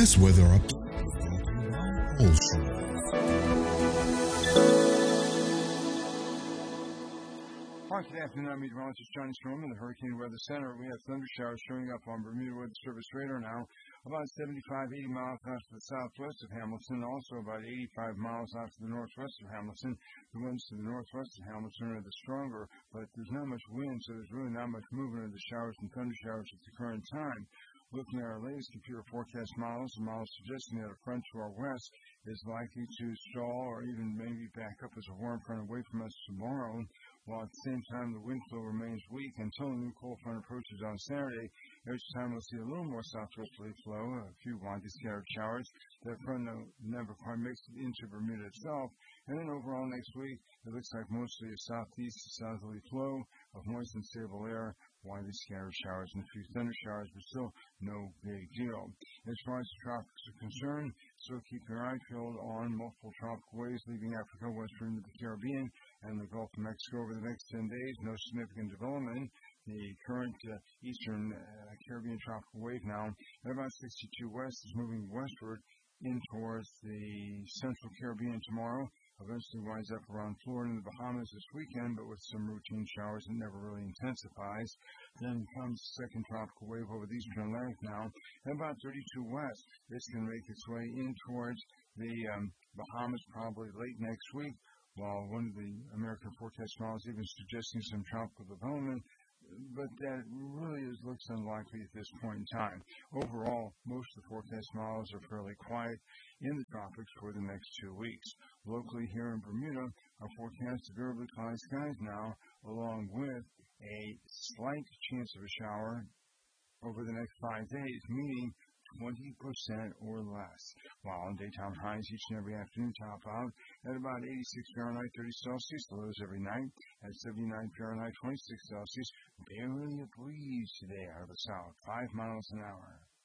forecast weather update with Olson. Hi, good afternoon. I'm meteorologist Johnny Strom in the Hurricane Weather Center. We have thunder showers showing up on Bermuda Weather Service radar now, about 75, 80 miles off to the southwest of Hamilton, also about 85 miles off to the northwest of Hamilton. The winds to the northwest of Hamilton are the stronger, but there's not much wind, so there's really not much movement of the showers and thunder showers at the current time. Looking at our latest computer forecast models, the models suggesting that a front to our west is likely to stall or even maybe back up as a warm front away from us tomorrow, while at the same time the wind flow remains weak until a new cold front approaches on Saturday. Each time we'll see a little more southwesterly flow, a few widely scattered showers. That front never quite makes it into Bermuda itself. And then overall next week, it looks like mostly a southeast to southerly flow of moist and stable air, widely scattered showers and a few thunder showers, but still no big deal. As far as the tropics are concerned, still keep your eye peeled on multiple tropical waves leaving Africa westward into the Caribbean and the Gulf of Mexico over the next 10 days. No significant development. The current eastern Caribbean tropical wave now at about 62 west is moving westward in towards the central Caribbean tomorrow. Eventually winds up around Florida and the Bahamas this weekend, but with some routine showers that never really intensifies. Then comes the second tropical wave over the eastern Atlantic now, at about 32 west. It's going to make its way in towards the Bahamas probably late next week, while one of the American forecast models even suggesting some tropical development, but that really looks unlikely at this point in time. Overall, most of the forecast models are fairly quiet in the tropics for the next 2 weeks. Locally here in Bermuda, our forecast is variably cloudy skies now, along with a slight chance of a shower over the next 5 days, meaning 20% or less, while daytime highs each and every afternoon top out at about 86 Fahrenheit, 30 Celsius, lows every night at 79 Fahrenheit, 26 Celsius. Barely a breeze today out of the south, 5 miles an hour.